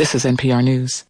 This is NPR News.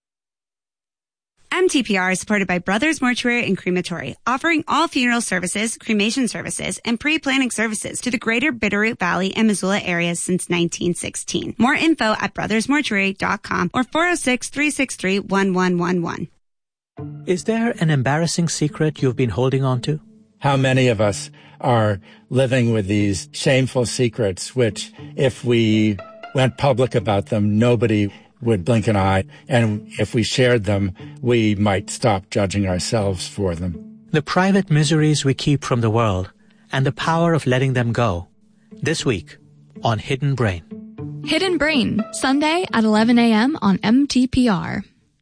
MTPR is supported by Brothers Mortuary and Crematory, offering all funeral services, cremation services, and pre-planning services to the greater Bitterroot Valley and Missoula areas since 1916. More info at brothersmortuary.com or 406-363-1111. Is there an embarrassing secret you've been holding on to? How many of us are living with these shameful secrets, which if we went public about them, nobody would blink an eye, and if we shared them, we might stop judging ourselves for them. The private miseries we keep from the world, and the power of letting them go. This week on Hidden Brain. Hidden Brain, Sunday at 11 a.m. on MTPR.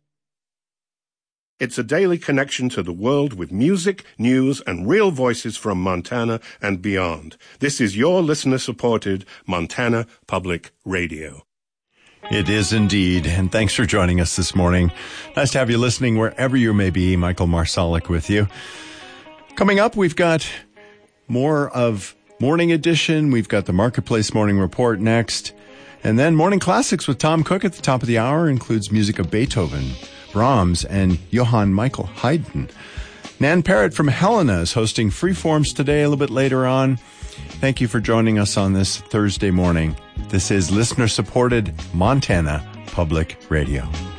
It's a daily connection to the world with music, news, and real voices from Montana and beyond. This is your listener-supported Montana Public Radio. It is indeed, and thanks for joining us this morning. Nice to have you listening wherever you may be. Michael Marsalic with you. Coming up, we've got more of Morning Edition. We've got the Marketplace Morning Report next. And then Morning Classics with Tom Cook at the top of the hour includes music of Beethoven, Brahms, and Johann Michael Haydn. Nan Parrott from Helena is hosting Freeforms today a little bit later on. Thank you for joining us on this Thursday morning. This is listener-supported Montana Public Radio.